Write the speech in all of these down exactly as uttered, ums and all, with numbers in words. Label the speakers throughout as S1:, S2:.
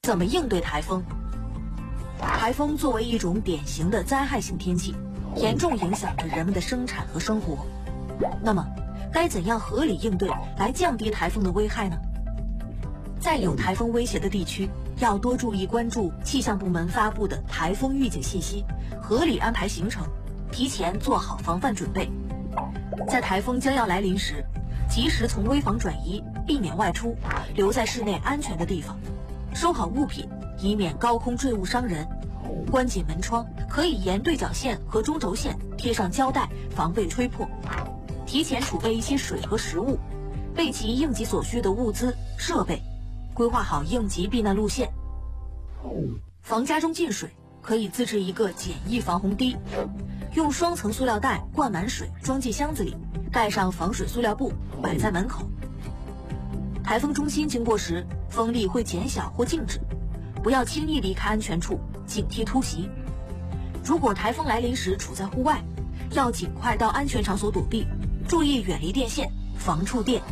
S1: 怎么应对台风？台风作为一种典型的灾害性天气，严重影响着人们的生产和生活。那么，该怎样合理应对来降低台风的危害呢？在有台风威胁的地区，要多注意关注气象部门发布的台风预警信息，合理安排行程，提前做好防范准备。在台风将要来临时，及时从危房转移，避免外出，留在室内安全的地方。收好物品，以免高空坠物伤人。关紧门窗，可以沿对角线和中轴线贴上胶带，防备吹破。提前储备一些水和食物，备齐应急所需的物资设备，规划好应急避难路线。防家中进水，可以自制一个简易防洪堤，用双层塑料袋灌满水，装进箱子里，盖上防水塑料布，摆在门口。台风中心经过时，风力会减小或静止，不要轻易离开安全处，警惕突袭。如果台风来临时处在户外，要尽快到安全场所躲避，注意远离电线，防触电。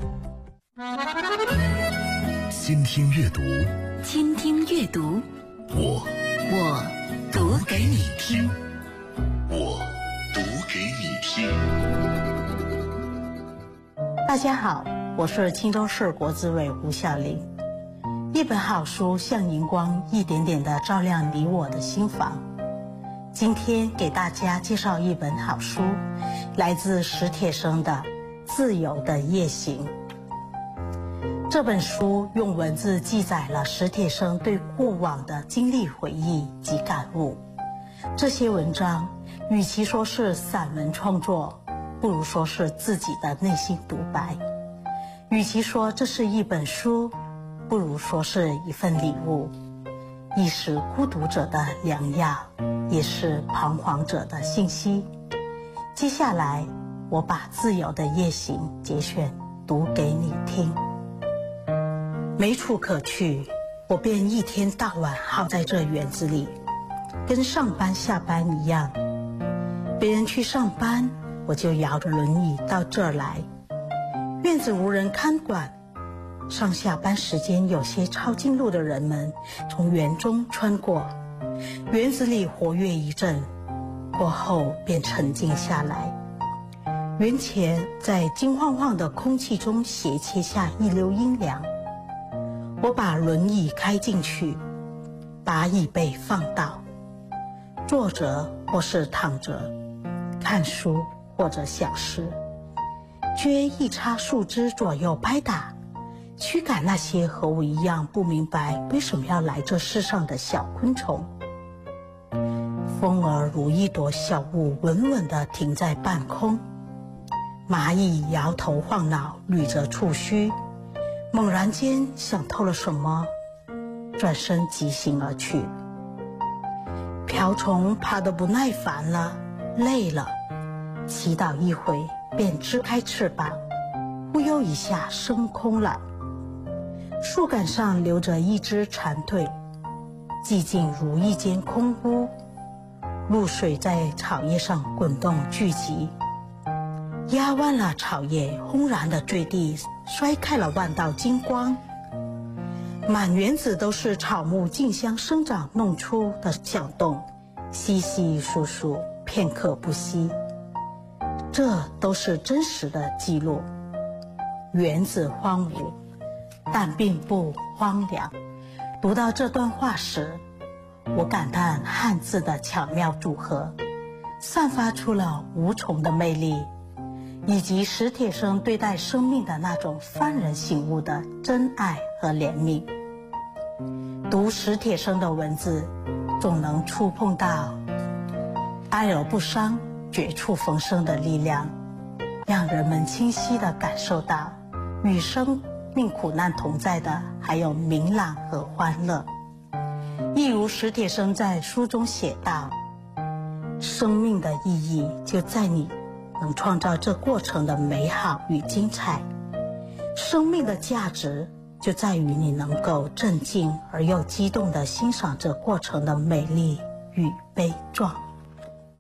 S2: 倾听阅读，
S3: 倾听阅读，
S2: 我
S3: 我读给你听，
S2: 我读给你听。
S4: 大家好，我是青州市国资委吴小玲。一本好书像荧光，一点点地照亮你我的心房。今天给大家介绍一本好书，来自史铁生的《自由的夜行》。这本书用文字记载了史铁生对过往的经历回忆及感悟。这些文章与其说是散文创作，不如说是自己的内心独白。与其说这是一本书，不如说是一份礼物，亦是孤独者的良药，也是彷徨者的信息。接下来我把《自由的夜行》节选读给你听。没处可去，我便一天到晚耗在这园子里，跟上班下班一样。别人去上班，我就摇着轮椅到这儿来。院子无人看管，上下班时间有些抄近路的人们从园中穿过，园子里活跃一阵，过后便沉静下来。园前在金晃晃的空气中斜切下一溜阴凉。我把轮椅开进去，把椅背放倒，坐着或是躺着，看书或者想诗，撅一插树枝左右拍打，驱赶那些和我一样不明白为什么要来这世上的小昆虫。风儿如一朵小雾，稳稳地停在半空。蚂蚁摇头晃脑，捋着触须，猛然间想透了什么，转身疾行而去。瓢虫爬得不耐烦了，累了，祈祷一回，便支开翅膀，忽悠一下升空了。树干上留着一只蝉蜕，寂静如一间空屋，露水在草叶上滚动聚集，压弯了草叶，轰然地坠地，摔开了万道金光。满园子都是草木竞相生长弄出的小洞，稀稀疏疏，片刻不息。这都是真实的记录。园子荒芜，但并不荒凉。读到这段话时，我感叹汉字的巧妙组合，散发出了无穷的魅力，以及史铁生对待生命的那种幡然醒悟的真爱和怜悯。读史铁生的文字，总能触碰到哀而不伤，绝处逢生的力量，让人们清晰地感受到与生命苦难同在的还有明朗和欢乐。一如史铁生在书中写道，生命的意义就在你能创造这过程的美好与精彩，生命的价值就在于你能够镇静而又激动地欣赏这过程的美丽与悲壮。